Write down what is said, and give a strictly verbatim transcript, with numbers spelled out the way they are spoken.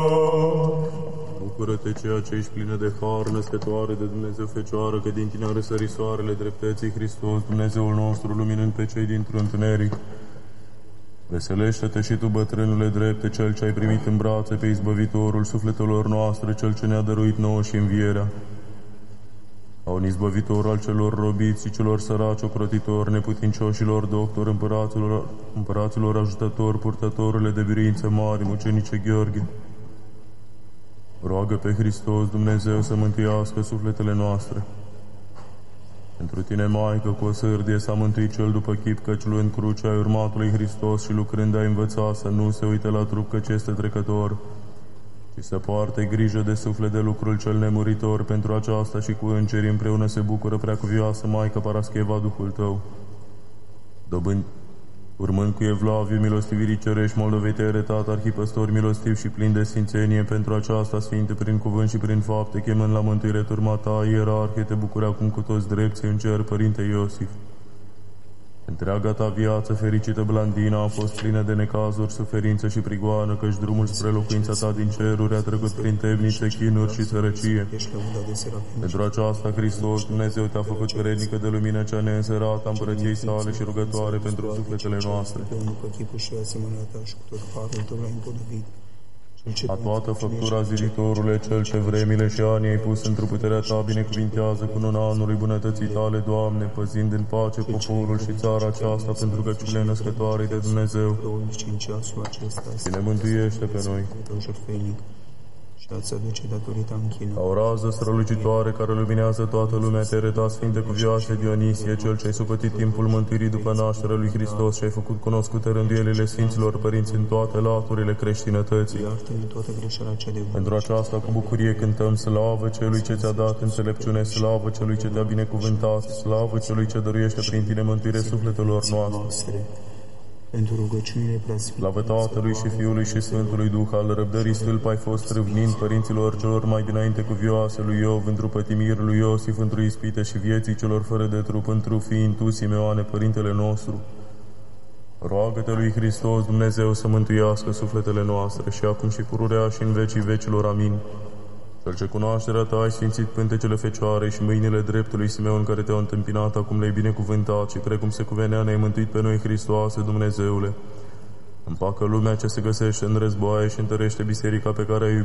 Bucură-te, ceea ce ești plină de har, născătoare de Dumnezeu Fecioară, că din tine a răsărit soarele dreptății Hristos, Dumnezeul nostru, luminând pe cei dintr-un întuneric. Veselește-te și tu, bătrânule drepte, cel ce ai primit în brațe pe izbăvitorul sufletelor noastre, cel ce ne-a dăruit nouă și învierea. A un izbăvitor al celor robiți și celor săraci, ocrotitori, neputincioșilor, doctor, împăraților, împăraților ajutători, purtătorile de biruințe mari, mucenice Gheorghe. Roagă pe Hristos Dumnezeu să mântuiască sufletele noastre. Pentru tine, Maică, cu o sârdie s-a mântuit cel după chip, căci luând crucea ai urmat lui Hristos și lucrând ai învățat să nu se uite la trup, căci este trecător, ci să poarte grijă de suflet de lucrul cel nemuritor. Pentru aceasta și cu îngerii împreună se bucură preacuvioasă Maică Parascheva, Duhul tău. Dobând, urmând cu Evlaviu, milostivirii cerești, Moldovei te-ai arătat, arhipăstor milostiv și plin de sfințenie. Pentru aceasta, Sfinte, prin cuvânt și prin fapte, chemând la mântuire turma ta, ierarhie, te bucuri acum cu toți drepții în cer, Părinte Iosif. Întreaga ta viață, fericită Blandina, a fost plină de necazuri, suferință și prigoană, căci drumul spre locuința ta din ceruri a trecut prin temnițe, chinuri și sărăcie. Pentru aceasta, Hristos, Dumnezeu te-a făcut vrednică de lumină cea neînserată a împărăției sale și rugătoare pentru sufletele noastre. A toată făptura ziditorule, cel ce vremile și anii ai pus într-o puterea ta, binecuvintează cu nuna anului bunătății tale, Doamne, păzind în pace poporul și țara aceasta pentru căciunile născătoare de Dumnezeu. Și ne mântuiește pe noi. Ca o rază strălucitoare care luminează toată lumea, te-ai arătat, Sfinte cuvioase Dionisie, cel ce ai socotit timpul mântuirii după nașterea lui Hristos și ai făcut cunoscute rânduielile Sfinților Părinți în toate laturile creștinătății. Pentru aceasta cu bucurie cântăm slavă celui ce ți-a dat înțelepciune, slavă celui ce te-a binecuvântat, slavă celui ce dăruiește prin tine mântuire sufletelor noastre. Pentru rugăciunile preasfinte. Slavă Tatălui și Fiului și Sfântului Duh, al răbdării stâlp ai fost râvnind părinților celor mai dinainte cuvioase lui Iov, întru pătimir lui Iosif, întru ispite și vieții celor fără de trup, întru fiind tu, Simeoane, Părintele nostru. Roagă-te lui Hristos Dumnezeu să mântuiască sufletele noastre și acum și pururea și în vecii vecilor. Amin. Cel ce cunoașterea ta ai sfințit pântecele Fecioare și mâinile dreptului Simeon care te-au întâmpinat, acum le-ai binecuvântat și precum se cuvenea ne-ai mântuit pe noi, Hristoase, Dumnezeule. Împacă lumea ce se găsește în războaie și întărește biserica pe care ai